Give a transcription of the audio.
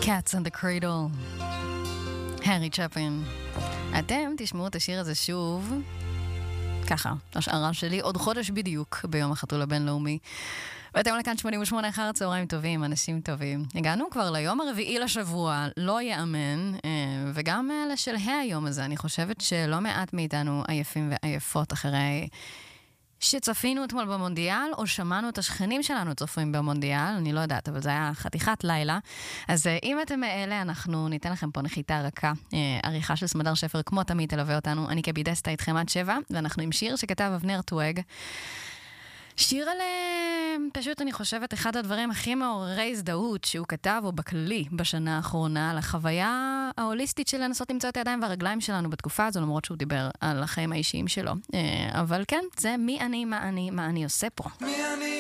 Cats and the Cradle, הארי צ'פלין. אתם תשמעו את השיר הזה שוב, ככה, השערה שלי, עוד חודש בדיוק ביום החתול הבינלאומי. ואתם לכאן 88 אחר הצהריים טובים, אנשים טובים. הגענו כבר ליום הרביעי לשבוע, לא יאמן, וגם לשלהי היום הזה. אני חושבת שלא מעט מאיתנו עייפים ועייפות אחרי שצפינו אתמול במונדיאל, או שמענו את השכנים שלנו צופים במונדיאל, אני לא יודעת, אבל זה היה חתיכת לילה. אז אם אתם מאלה, אנחנו ניתן לכם פה נחיתה רכה, עריכה של סמדר שפר, כמו תמיד תלווה אותנו. אני כבידסטה איתכם עד 7, ואנחנו עם שיר שכתב אבנר טואג. שיר על, פשוט אני חושבת, אחד הדברים הכי מעוררי הזדהות שהוא כתב, או בכללי, בשנה האחרונה, על החוויה ההוליסטית של לנסות למצוא את הידיים והרגליים שלנו בתקופה הזו, למרות שהוא דיבר על החיים האישיים שלו. אבל כן, זה מי אני, מה אני עושה פה. מי אני,